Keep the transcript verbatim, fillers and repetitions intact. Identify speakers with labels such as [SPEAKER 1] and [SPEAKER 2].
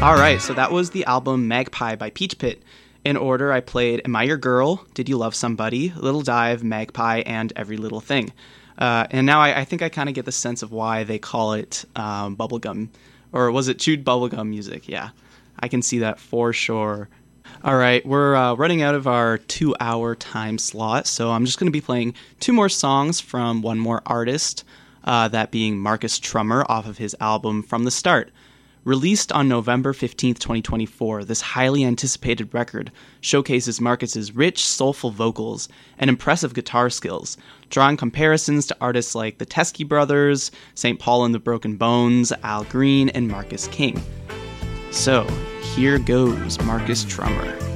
[SPEAKER 1] All right, so that was the album Magpie by Peach Pit. In order, I played Am I Your Girl, Did You Love Somebody, Little Dive, Magpie, and Every Little Thing. Uh, and now I, I think I kind of get the sense of why they call it um, bubblegum, or was it chewed bubblegum music? Yeah, I can see that for sure. All right, we're uh, running out of our two-hour time slot, so I'm just going to be playing two more songs from one more artist, uh, that being Marcus Trummer off of his album From the Start. Released on November fifteenth, twenty twenty-four, this highly anticipated record showcases Marcus's rich, soulful vocals and impressive guitar skills, drawing comparisons to artists like the Teskey Brothers, Saint Paul and the Broken Bones, Al Green, and Marcus King. So, here goes Marcus Trummer.